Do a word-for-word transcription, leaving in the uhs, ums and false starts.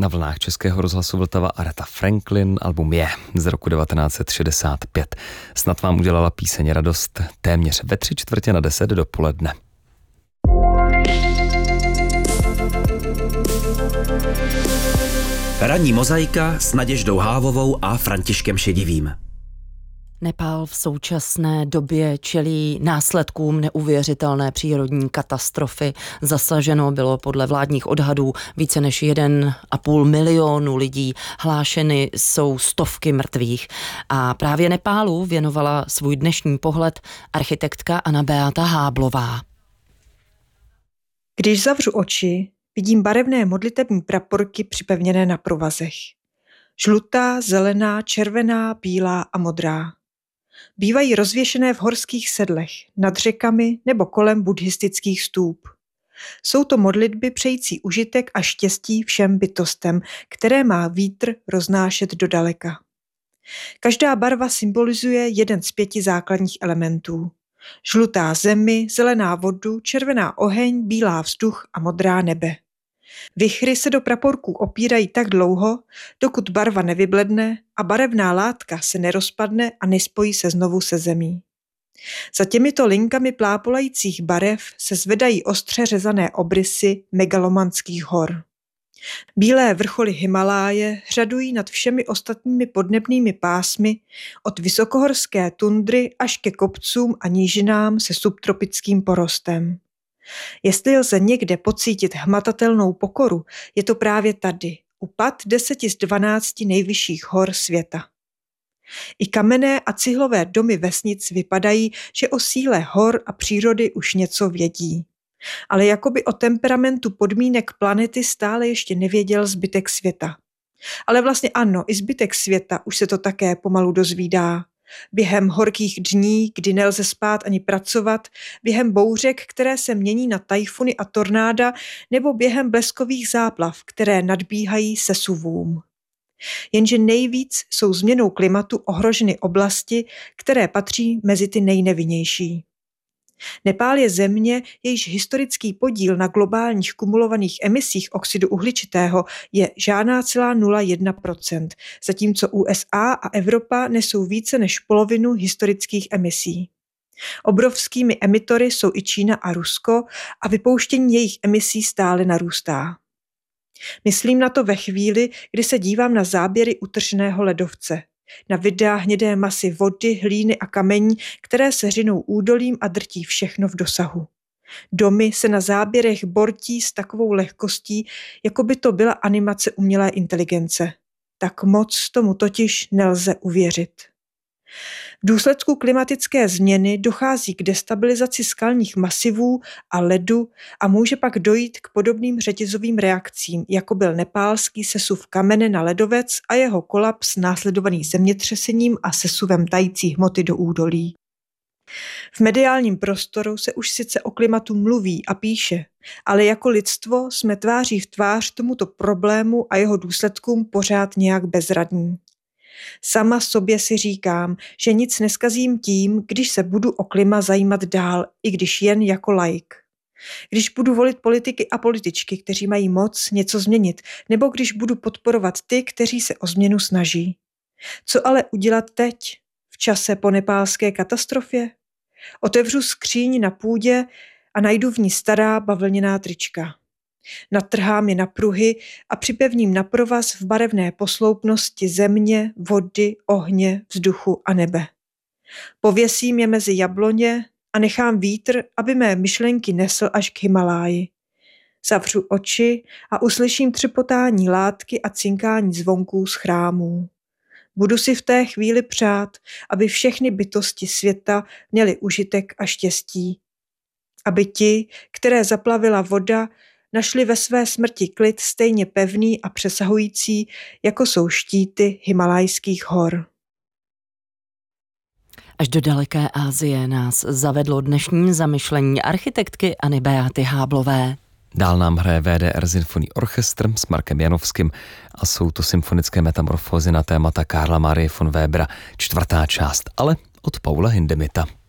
Na vlnách Českého rozhlasu Vltava Aretha Franklin, album Je z roku devatenáct set šedesát pět. Snad vám udělala píseň radost téměř ve tři čtvrtě na deset dopoledne. Ranní mozaika s Naděždou Hávovou a Františkem Šedivým. Nepál v současné době čelí následkům neuvěřitelné přírodní katastrofy. Zasaženo bylo podle vládních odhadů více než jeden a půl milionu lidí. Hlášeny jsou stovky mrtvých. A právě Nepálu věnovala svůj dnešní pohled architektka Anna Beata Háblová. Když zavřu oči, vidím barevné modlitební praporky připevněné na provazech. Žlutá, zelená, červená, bílá a modrá. Bývají rozvěšené v horských sedlech, nad řekami nebo kolem buddhistických stůp. Jsou to modlitby přející užitek a štěstí všem bytostem, které má vítr roznášet do daleka. Každá barva symbolizuje jeden z pěti základních elementů. Žlutá zemi, zelená vodu, červená oheň, bílá vzduch a modrá nebe. Vichry se do praporků opírají tak dlouho, dokud barva nevybledne a barevná látka se nerozpadne a nespojí se znovu se zemí. Za těmito linkami plápolajících barev se zvedají ostře řezané obrysy megalomanských hor. Bílé vrcholy Himaláje řadují nad všemi ostatními podnebnými pásmy od vysokohorské tundry až ke kopcům a nížinám se subtropickým porostem. Jestli lze někde pocítit hmatatelnou pokoru, je to právě tady, u pat deseti z dvanácti nejvyšších hor světa. I kamenné a cihlové domy vesnic vypadají, že o síle hor a přírody už něco vědí. Ale jakoby o temperamentu podmínek planety stále ještě nevěděl zbytek světa. Ale vlastně ano, i zbytek světa už se to také pomalu dozvídá. Během horkých dní, kdy nelze spát ani pracovat, během bouřek, které se mění na tajfuny a tornáda, nebo během bleskových záplav, které nadbíhají sesuvům. Jenže nejvíc jsou změnou klimatu ohroženy oblasti, které patří mezi ty nejnevinnější. Nepál je země, jejíž historický podíl na globálních kumulovaných emisích oxidu uhličitého je žádná celá nula celá jedna procenta, zatímco U S A a Evropa nesou více než polovinu historických emisí. Obrovskými emitory jsou i Čína a Rusko a vypouštění jejich emisí stále narůstá. Myslím na to ve chvíli, kdy se dívám na záběry utrženého ledovce. Na videa hnědé masy vody, hlíny a kamení, které se řinou údolím a drtí všechno v dosahu. Domy se na záběrech bortí s takovou lehkostí, jako by to byla animace umělé inteligence. Tak moc tomu totiž nelze uvěřit. V důsledku klimatické změny dochází k destabilizaci skalních masivů a ledu a může pak dojít k podobným řetězovým reakcím, jako byl nepálský sesuv kamene na ledovec a jeho kolaps následovaný zemětřesením a sesuvem tající hmoty do údolí. V mediálním prostoru se už sice o klimatu mluví a píše, ale jako lidstvo jsme tváří v tvář tomuto problému a jeho důsledkům pořád nějak bezradní. Sama sobě si říkám, že nic neskazím tím, když se budu o klima zajímat dál, i když jen jako laik. Když budu volit politiky a političky, kteří mají moc něco změnit, nebo když budu podporovat ty, kteří se o změnu snaží. Co ale udělat teď, v čase po nepálské katastrofě? Otevřu skříň na půdě a najdu v ní stará bavlněná trička. Natrhám je na pruhy a připevním na provaz v barevné posloupnosti země, vody, ohně, vzduchu a nebe. Pověsím je mezi jabloně a nechám vítr, aby mé myšlenky nesl až k Himaláji. Zavřu oči a uslyším třepotání látky a cinkání zvonků z chrámů. Budu si v té chvíli přát, aby všechny bytosti světa měly užitek a štěstí. Aby ti, které zaplavila voda, našli ve své smrti klid stejně pevný a přesahující, jako jsou štíty himalajských hor. Až do daleké Asie nás zavedlo dnešní zamyšlení architektky Anny Beaty Háblové. Dál nám hraje V D R Symphony Orchestr s Markem Janovským a jsou to symfonické metamorfózy na témata Karla Marie von Webera, čtvrtá část, ale od Paula Hindemita.